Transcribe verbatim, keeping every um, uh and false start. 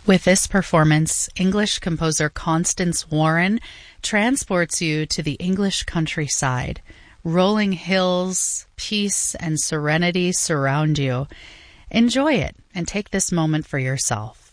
With this performance, English composer Constance Warren transports you to the English countryside. Rolling hills, peace, and serenity surround you. Enjoy it and take this moment for yourself.